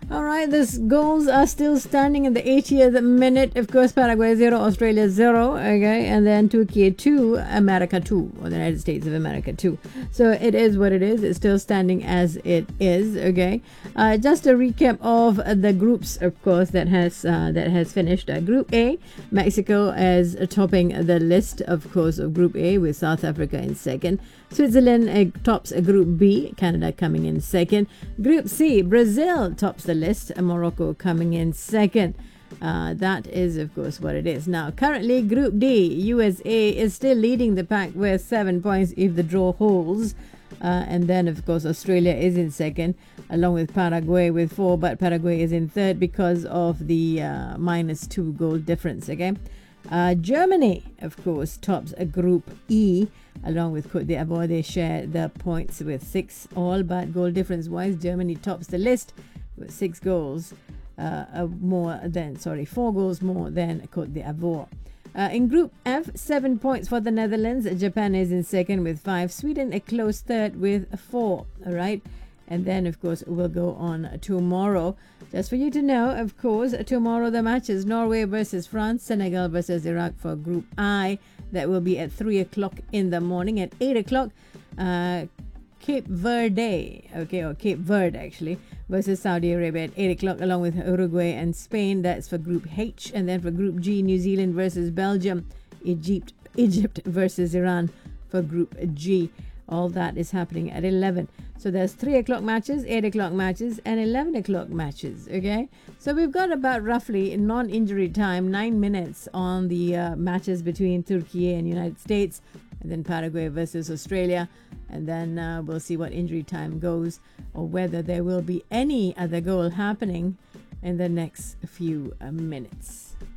All right, the goals are still standing in the 80th minute. Of course, Paraguay 0, Australia 0, okay, and then Turkey 2, America 2, or the United States of America 2. So it is what it is. It's still standing as it is, okay. Just a recap of the groups, of course, that has finished. Group A, Mexico is topping the list, of course, of Group A with South Africa in second. Switzerland tops Group B, Canada coming in second. Group C, Brazil tops the list, Morocco coming in second. That is, of course, what it is. Now, currently, Group D, USA is still leading the pack with 7 points if the draw holds. And then, of course, Australia is in second, along with Paraguay with 4, but Paraguay is in third because of the -2 goal difference, okay? Germany, of course, tops a Group E, along with Côte d'Ivoire. They share the points with 6 all, but goal difference wise, Germany tops the list with 6 goals, 4 goals more than Côte d'Ivoire. In Group F, 7 points for the Netherlands. Japan is in second with 5. Sweden a close third with 4. All right. And then, of course, we'll go on tomorrow. Just for you to know, of course, tomorrow the matches: Norway versus France, Senegal versus Iraq for Group I. That will be at 3 o'clock in the morning. At 8 o'clock, Cape Verde, or Cape Verde actually, versus Saudi Arabia at 8 o'clock, along with Uruguay and Spain. That's for Group H. And then for Group G, New Zealand versus Belgium, Egypt versus Iran for Group G. All that is happening at 11. So there's 3 o'clock matches, 8 o'clock matches, and 11 o'clock matches, okay? So we've got about roughly non-injury time, 9 minutes on the matches between Turkey and United States, and then Paraguay versus Australia. And then we'll see what injury time goes, or whether there will be any other goal happening in the next few minutes.